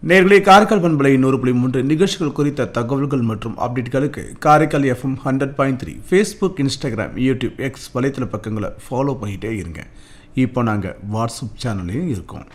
நேர்களே, காரைக்கால் பண்பலை 100.3 நிகழ்ச்சிகள் குறித்த தகவல்கள் மற்றும் அப்டேட்களுக்கு Karaikal FM 100.3 Facebook, Instagram, YouTube, X வலைத்தள பக்கங்களை ஃபாலோ பண்ணிகிட்டே இருங்க. இப்போ நாங்கள் வாட்ஸ்அப் சேனல்லையும் இருக்கோம்.